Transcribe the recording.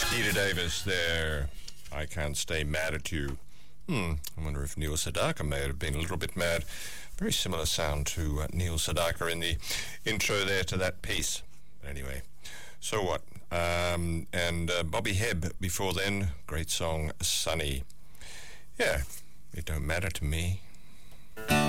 Peter Davis there. I can't stay mad at you. I wonder if Neil Sedaka may have been a little bit mad. Very similar sound to Neil Sedaka in the intro there to that piece. But anyway, so what? And Bobby Hebb before then. Great song, Sunny. Yeah, it don't matter to me.